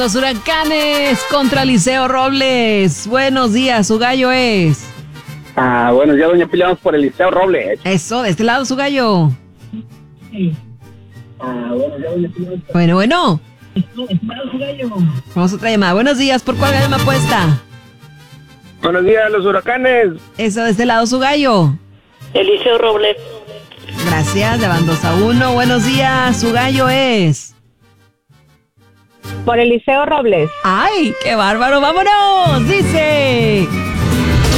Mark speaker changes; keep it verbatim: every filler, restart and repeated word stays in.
Speaker 1: los Huracanes contra Liceo Robles. Buenos días, su gallo es.
Speaker 2: Ah, buenos días, doña Pili, vamos por el Liceo Robles.
Speaker 1: Eso, de este lado su gallo.
Speaker 2: Sí. Ah, buenos días, doña Pili.
Speaker 1: Bueno, bueno.
Speaker 2: Eso, de este lado su gallo.
Speaker 1: Vamos a otra llamada. Buenos días, ¿por cuál gallo me apuesta?
Speaker 2: Buenos días, los Huracanes.
Speaker 1: Eso, de este lado su gallo.
Speaker 3: Eliseo Robles.
Speaker 1: Gracias, ya van dos a uno. Buenos días, su gallo es.
Speaker 4: Por Eliseo Robles.
Speaker 1: ¡Ay, qué bárbaro! ¡Vámonos! Dice...